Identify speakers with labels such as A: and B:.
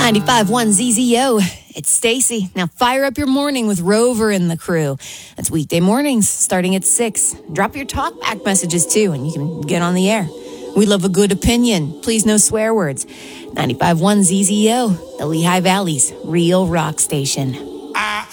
A: 95.1 ZZO. It's Stacy. Now fire up your morning with Rover and the crew. That's weekday mornings starting at 6. Drop your talk back messages too, and you can get on the air. We love a good opinion. Please no swear words. 95.1 ZZO, the Lehigh Valley's real rock station.